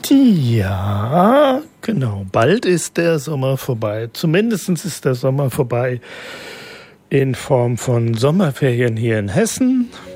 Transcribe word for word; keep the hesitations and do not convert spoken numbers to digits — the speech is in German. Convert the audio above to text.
Ja, genau. Bald ist der Sommer vorbei. Zumindest ist der Sommer vorbei in Form von Sommerferien hier in Hessen.